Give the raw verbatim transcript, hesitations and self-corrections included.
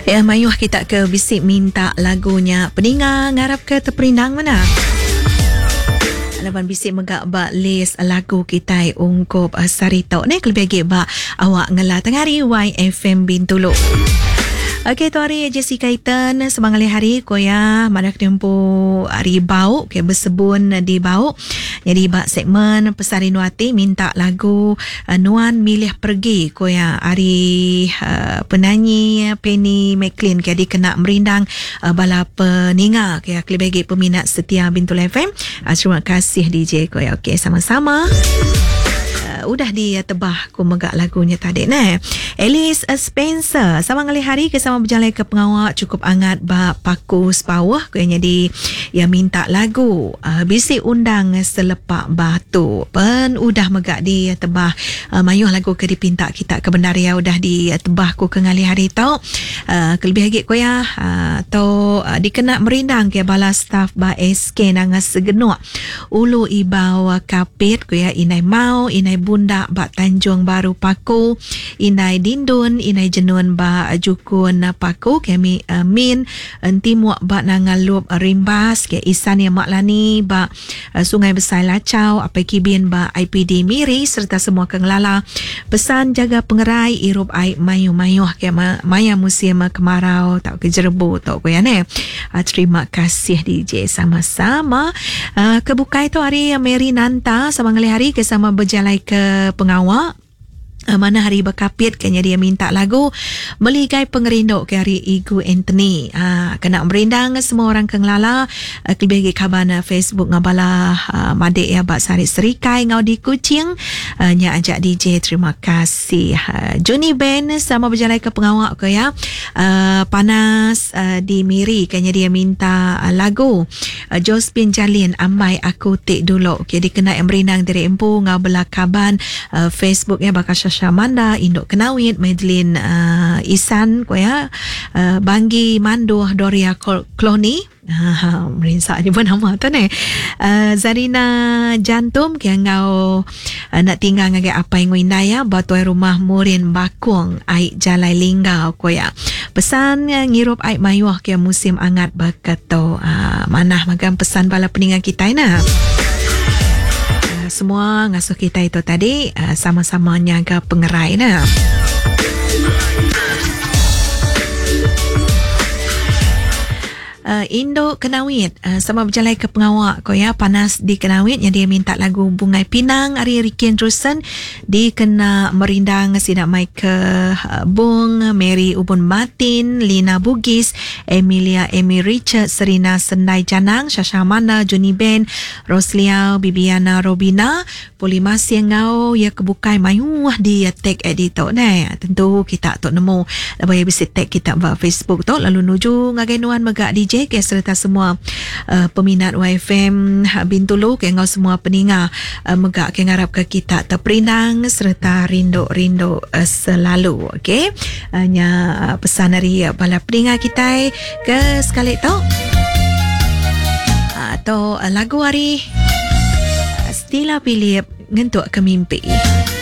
Ya, mayuh kita ke bisik minta lagunya Peninga ngarap ke terperindang mana? Alaban bisik megak bak list lagu kita ungkup uh, Sarito ni kelebih bak awak ngela tengah hari Y F M Bintulu. Okey, tu hari Jessica Itan semangat hari koya mana tempo hari bau ke bersebun di bau. Jadi bak segmen Pesari Nuati minta lagu uh, Nuan Milih Pergi koya hari uh, penyanyi Penny McLean ke kena merindang uh, bala peninga ke kelebih peminat setia Bintul F M. Uh, terima kasih D J koya. Okey, sama-sama. Uh, udah dia tebah ku megak lagunya tadi nah. Alice Spencer sama ngali hari ke sama berjalan ke pengawak cukup angat bak pakus bawah kayaknya di ya minta lagu uh, bisik undang selepak batu pen udah megak di tebah uh, mayuh lagu ke dipinta kita ke bendaria udah di tebah ku ke ngali hari tau uh, kelebih lagi ko ya uh, atau uh, dikena merindang ke bala staff ba S K nangas segenuk ulu ibau kapit ko ya inai mau inai bunda bak Tanjung Baru Paku inai dindun inai jenun ba jukun Paku kami uh, min enti muak ba nangalup rimbas ke isan yang maklani ba uh, Sungai Besar Lacau apa kibin ba I P D Miri serta semua kengelala pesan jaga pengerai irup ai mayu-mayuh ke ma, maya musim kemarau tak ke jerbu tak ko ya ne. Uh, terima kasih D J sama-sama. Uh, kebukai tu hari Mary Nanta sama ngali hari ke sama berjalan ke pengawak mana hari berkapit kayaknya dia minta lagu meligai pengerinduk ke hari Igu Anthony ha, kena merindang semua orang kengelala uh, kelebih kabar Facebook ngabala uh, madik ya bak sari serikai ngau di Kuching uh, nya ajak D J terima kasih uh, Johnny Ben sama berjalan ke pengawak ke ya uh, panas uh, di Miri kayaknya dia minta uh, lagu uh, Jospin Jalin Amai Aku Tik Dulu okay, dia kena merindang dari empu ngabala kaban uh, Facebook ya bakal Syamanda, Induk Kenawit, Madeline uh, Isan, ko ya, uh, Banggi Manduh, Doria Kloni, uh, merinsak je pun nama tu ni. Uh, Zarina Jantum, kaya ngau uh, nak tinggal ngagak apa yang windaya, batuai rumah Murin Bakung, Aik Jalai Linggau, ko ya. Pesan uh, ngirup Aik Mayuh, kaya musim angat berketo, uh, manah magang pesan bala peningan kita na. Semua ngasuh kita itu tadi uh, sama-sama nyaga pengerai nah. Uh, Indo Kenawit uh, sama berjalan ke pengawak ko ya panas di Kenawit yang dia minta lagu Bungai Pinang Ari Rikin Drusen di kena merindang sidak mai ke uh, Bung Mary Ubun Martin Lina Bugis Emilia Amy Richard Serina Sendai Janang Shasha Mana Johnny Ben Rosliau Bibiana Robina Polimasi ngau ya kebukai mayuh di tag editor nah tentu kita tak nemu lebih bisa tag kita ba Facebook tu lalu nuju ngagainuan megak D J ke serta semua uh, peminat Y F M Bintulu ke ngau semua peninga uh, megak ke ngarap ke kita terperindang serta rindu-rindu uh, selalu okey uh, nya uh, pesan dari uh, bala peninga kita ke sekali tu uh, atau uh, lagu hari uh, Stila Philip ngentuk ke mimpi.